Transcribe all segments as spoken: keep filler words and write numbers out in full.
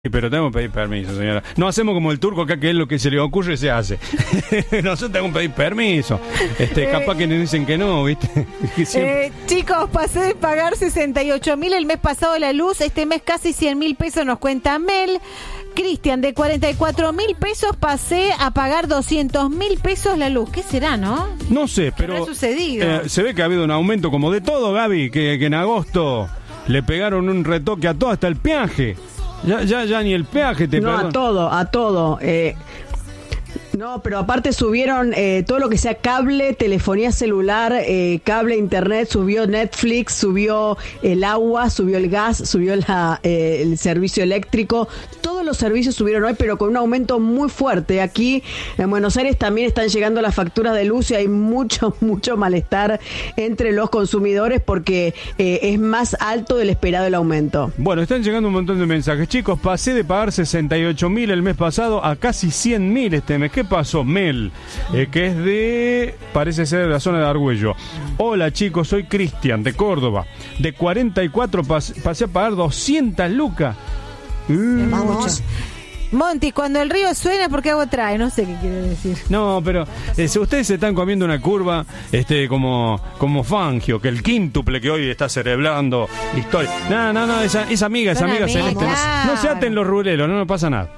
Pero tenemos que pedir permiso, señora. No hacemos como el turco acá, que es lo que se le ocurre se hace. Nosotros tenemos que pedir permiso. Este, eh, capaz que nos dicen que no, ¿viste? eh, chicos, pasé de pagar sesenta y ocho mil el mes pasado de la luz, este mes casi cien mil pesos nos cuenta Mel. Cristian, de cuarenta y cuatro mil pesos pasé a pagar doscientos mil pesos la luz. ¿Qué será, no? No sé, pero... ¿Qué ha sucedido? Eh, se ve que ha habido un aumento como de todo, Gaby, que, que en agosto le pegaron un retoque a todo, hasta el peaje. Ya, ya, ya ni el peaje te No, perdón. a todo, a todo. Eh, no, pero aparte subieron eh, todo lo que sea cable, telefonía celular, eh, cable internet, subió Netflix, subió el agua, subió el gas, subió la, eh, el servicio eléctrico. Todos los servicios subieron hoy, pero con un aumento muy fuerte. Aquí en Buenos Aires también están llegando las facturas de luz y hay mucho, mucho malestar entre los consumidores porque eh, es más alto del esperado el aumento. Bueno, están llegando un montón de mensajes. Chicos, pasé de pagar sesenta y ocho mil el mes pasado a casi cien mil este mes. ¿Qué pasó? Mel, eh, que es de, parece ser de la zona de Argüello. Hola chicos, soy Cristian de Córdoba. De cuarenta y cuatro pas, pasé a pagar doscientas lucas. Uh, Vamos. Monty, cuando el río suena, ¿por qué agua trae? No sé qué quiere decir. No, pero eh, si ustedes se están comiendo una curva este como como Fangio, que el quíntuple que hoy está celebrando historia. No, no, no, esa, esa amiga, esa Son amiga amigas. celeste. No, no se aten los ruleros, no nos pasa nada.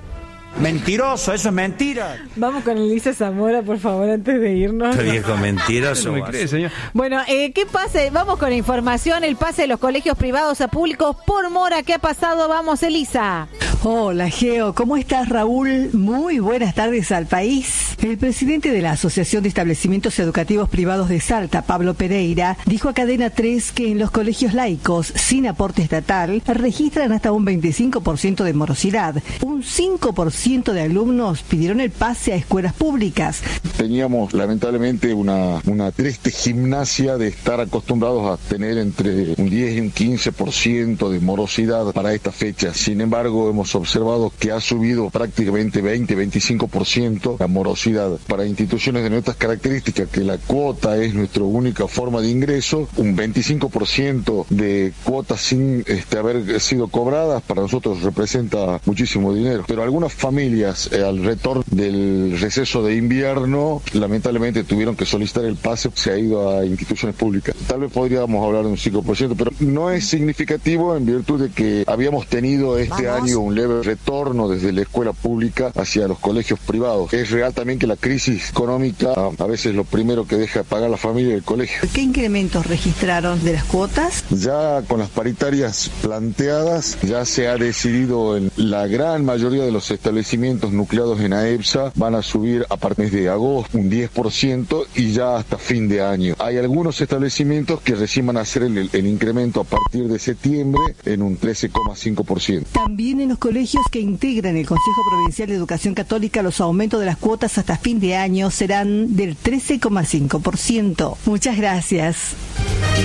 Mentiroso, eso es mentira. Vamos con Elisa Zamora, por favor, antes de irnos. Este viejo mentiroso. No me cree, señor. Bueno, eh, ¿qué pasa? Vamos con la información, el pase de los colegios privados a públicos por mora. ¿Qué ha pasado? Vamos, Elisa. Hola, Geo. ¿Cómo estás, Raúl? Muy buenas tardes al país. El presidente de la Asociación de Establecimientos Educativos Privados de Salta, Pablo Pereira, dijo a Cadena tres que en los colegios laicos, sin aporte estatal, registran hasta un veinticinco por ciento de morosidad. Un cinco por ciento de alumnos pidieron el pase a escuelas públicas. Teníamos lamentablemente una, una triste gimnasia de estar acostumbrados a tener entre un diez y un quince por ciento de morosidad para esta fecha. Sin embargo, hemos observado que ha subido prácticamente veinte a veinticinco por ciento la morosidad. Para instituciones de nuestras características, que la cuota es nuestra única forma de ingreso, un veinticinco por ciento de cuotas sin este, haber sido cobradas, para nosotros representa muchísimo dinero. Pero algunas familias, eh, al retorno del receso de invierno, lamentablemente tuvieron que solicitar el pase, se ha ido a instituciones públicas. Tal vez podríamos hablar de un cinco por ciento, pero no es significativo en virtud de que habíamos tenido este Vamos. año un leve retorno desde la escuela pública hacia los colegios privados. Es real también que la crisis económica a veces lo primero que deja de pagar la familia del colegio. ¿Qué incrementos registraron de las cuotas? Ya con las paritarias planteadas, ya se ha decidido en la gran mayoría de los establecimientos nucleados en AEPSA van a subir a partir de agosto un diez por ciento y ya hasta fin de año. Hay algunos establecimientos que recién van a hacer el, el incremento a partir de septiembre en un trece coma cinco por ciento. También en los colegios que integran el Consejo Provincial de Educación Católica, los aumentos de las cuotas hasta fin de año serán del trece coma cinco por ciento. Muchas gracias.